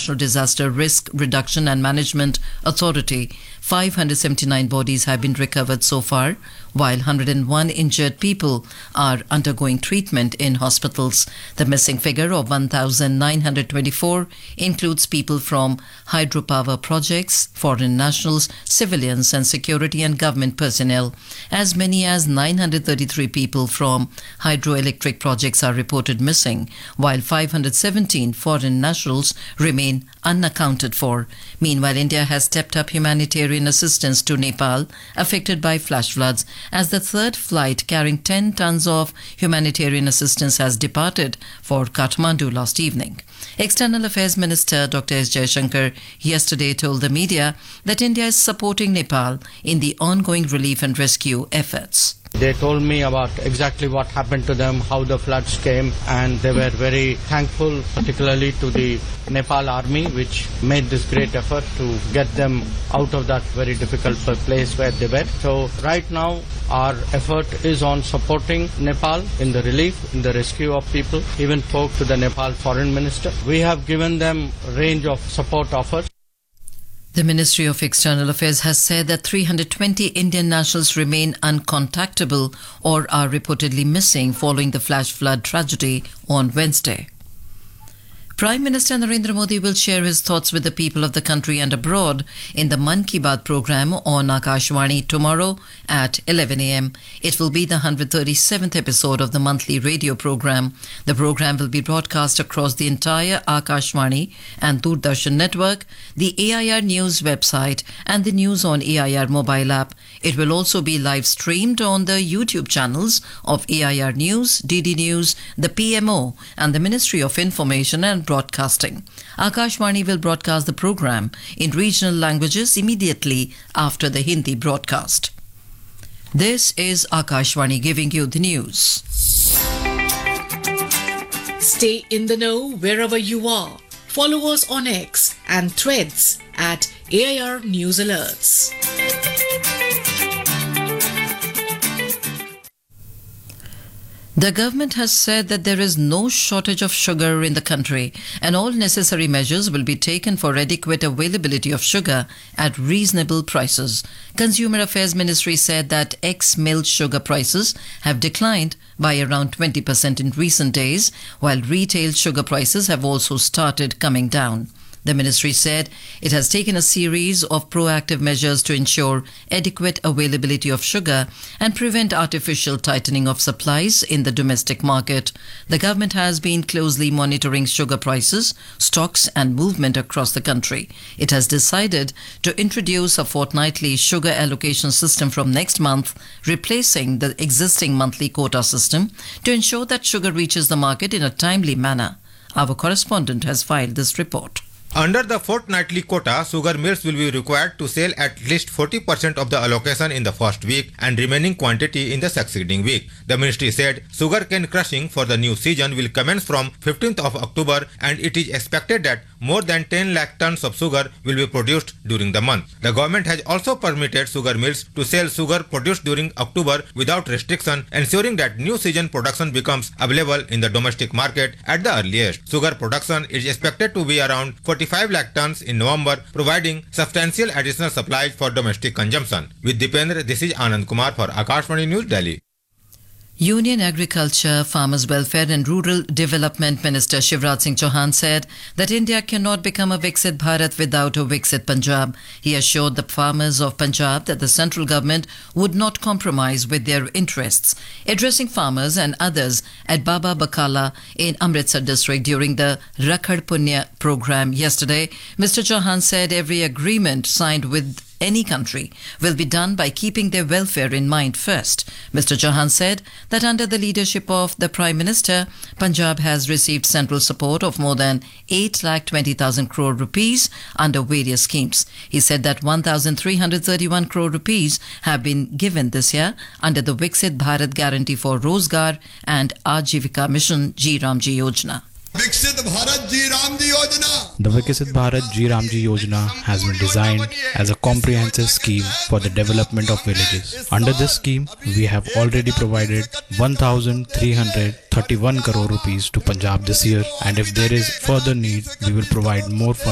National Disaster Risk Reduction and Management Authority, 579 bodies have been recovered so far, while 101 injured people are undergoing treatment in hospitals. The missing figure of 1,924 includes people from hydropower projects, foreign nationals, civilians and security and government personnel. As many as 933 people from hydroelectric projects are reported missing, while 517 foreign nationals remain unaccounted for. Meanwhile, India has stepped up humanitarian assistance to Nepal, affected by flash floods, as the third flight carrying 10 tons of humanitarian assistance has departed for Kathmandu last evening. External Affairs Minister Dr. S. Jaishankar yesterday told the media that India is supporting Nepal in the ongoing relief and rescue efforts. They told me about exactly what happened to them, how the floods came, and they were very thankful, particularly to the Nepal army, which made this great effort to get them out of that very difficult place where they were. So right now, our effort is on supporting Nepal in the relief, in the rescue of people. Even spoke to the Nepal foreign minister. We have given them a range of support offers. The Ministry of External Affairs has said that 320 Indian nationals remain uncontactable or are reportedly missing following the flash flood tragedy on Wednesday. Prime Minister Narendra Modi will share his thoughts with the people of the country and abroad in the Mann Ki Baat program on Akashvani tomorrow at 11 a.m. It will be the 137th episode of the monthly radio program. The program will be broadcast across the entire Akashvani and Doordarshan network, the AIR News website and the News on AIR mobile app. It will also be live streamed on the YouTube channels of AIR News, DD News, the PMO and the Ministry of Information and Broadcasting. Akashvani will broadcast the program in regional languages immediately after the Hindi broadcast. This is Akashvani giving you the news. Stay in the know wherever you are. Follow us on X and Threads at AIR News Alerts. The government has said that there is no shortage of sugar in the country and all necessary measures will be taken for adequate availability of sugar at reasonable prices. Consumer Affairs Ministry said that ex-milled sugar prices have declined by around 20% in recent days, while retail sugar prices have also started coming down. The ministry said it has taken a series of proactive measures to ensure adequate availability of sugar and prevent artificial tightening of supplies in the domestic market. The government has been closely monitoring sugar prices, stocks and movement across the country. It has decided to introduce a fortnightly sugar allocation system from next month, replacing the existing monthly quota system to ensure that sugar reaches the market in a timely manner. Our correspondent has filed this report. Under the fortnightly quota, sugar mills will be required to sell at least 40% of the allocation in the first week and remaining quantity in the succeeding week. The ministry said sugarcane crushing for the new season will commence from 15th of October and it is expected that more than 10 lakh tons of sugar will be produced during the month. The government has also permitted sugar mills to sell sugar produced during October without restriction, ensuring that new season production becomes available in the domestic market at the earliest. Sugar production is expected to be around 45 lakh tons in November, providing substantial additional supplies for domestic consumption. With Dipendra, this is Anand Kumar for Akashvani News, Delhi. Union Agriculture, Farmers Welfare and Rural Development Minister Shivraj Singh Chauhan said that India cannot become a Viksit Bharat without a Viksit Punjab. He assured the farmers of Punjab that the central government would not compromise with their interests. Addressing farmers and others at Baba Bakala in Amritsar district during the Rakhad Punya program yesterday, Mr. Chauhan said every agreement signed with any country will be done by keeping their welfare in mind first. Mr. Chauhan said that under the leadership of the Prime Minister, Punjab has received central support of more than 8,20,000 crore rupees under various schemes. He said that 1,331 crore rupees have been given this year under the Viksit Bharat Guarantee for Rozgar and Ajivika Mission G Ramji Yojana. Viksit Bharat Ji Ramji Yojana. The Viksit Bharat Ji Ramji Yojana has been designed as a comprehensive scheme for the development of villages. Under this scheme, we have already provided 1,331 crore rupees to Punjab this year, and if there is further need, we will provide more funds